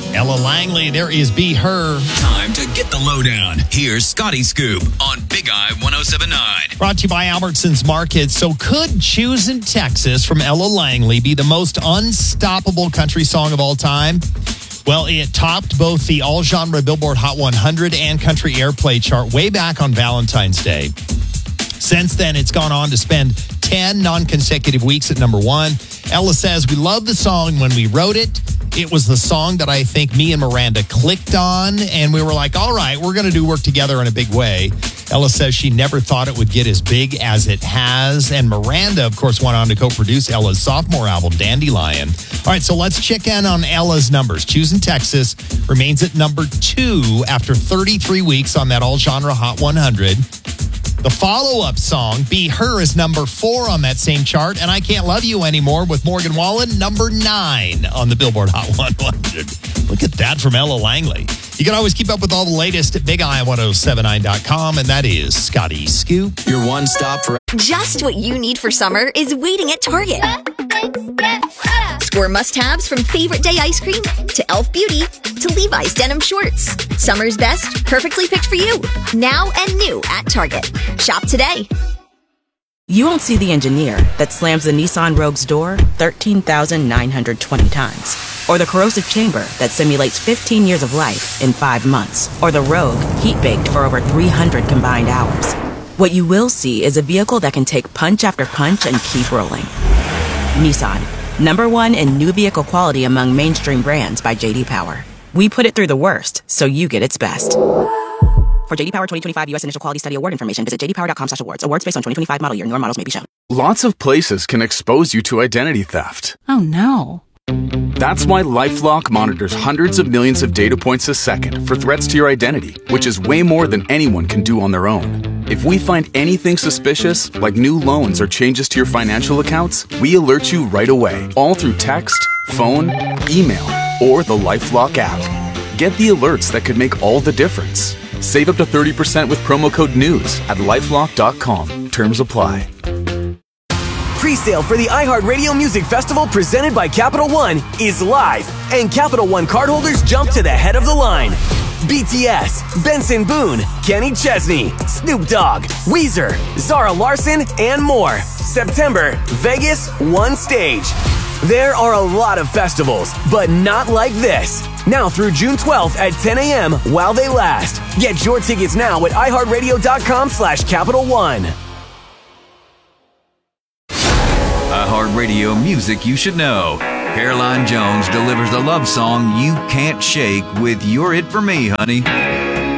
Ella Langley, there is Be Her. Time to get the lowdown. Here's Scotty Scoop on Big Eye 107.9. Brought to you by Albertsons Market. So could Choosing Texas from Ella Langley be the most unstoppable country song of all time? Well, it topped both the all-genre Billboard Hot 100 and Country Airplay chart way back on Valentine's Day. Since then, it's gone on to spend 10 non-consecutive weeks at number one. Ella says, we love the song when we wrote it. It was the song that I think me and Miranda clicked on, and we were like, all right, we're going to do work together in a big way. Ella says she never thought it would get as big as it has, and Miranda, of course, went on to co-produce Ella's sophomore album, Dandelion. All right, so let's check in on Ella's numbers. Choosing Texas remains at number 2 after 33 weeks on that all-genre Hot 100. The follow-up song, Be Her, is number 4 on that same chart, and I Can't Love You Anymore with Morgan Wallen, number 9 on the Billboard Hot 100. Look at that from Ella Langley. You can always keep up with all the latest at BigEye1079.com, and that is Scotty Scoop. Your one stop for... Just what you need for summer is waiting at Target. Score must-haves from Favorite Day ice cream to Elf Beauty to Levi's denim shorts. Summer's best, perfectly picked for you. Now and new at Target. Shop today. You won't see the engineer that slams the Nissan Rogue's door 13,920 times. Or the corrosive chamber that simulates 15 years of life in 5 months. Or the Rogue heat-baked for over 300 combined hours. What you will see is a vehicle that can take punch after punch and keep rolling. Nissan, number 1 in new vehicle quality among mainstream brands by J.D. Power. We put it through the worst, so you get its best. For J.D. Power 2025 U.S. Initial Quality Study Award information, visit jdpower.com/awards. Awards based on 2025 model year. Newer models may be shown. Lots of places can expose you to identity theft. Oh, no. That's why LifeLock monitors hundreds of millions of data points a second for threats to your identity, which is way more than anyone can do on their own. If we find anything suspicious, like new loans or changes to your financial accounts, we alert you right away, all through text, phone, email, or the LifeLock app. Get the alerts that could make all the difference. Save up to 30% with promo code NEWS at LifeLock.com. Terms apply. Pre-sale for the iHeartRadio Music Festival presented by Capital One is live, and Capital One cardholders jump to the head of the line. BTS, Benson Boone, Kenny Chesney, Snoop Dogg, Weezer, Zara Larsson, and more. September, Vegas, one stage. There are a lot of festivals, but not like this. Now through June 12th at 10 a.m. while they last. Get your tickets now at iHeartRadio.com/Capital One. iHeartRadio music you should know. Caroline Jones delivers the love song You Can't Shake with You're It For Me, Honey.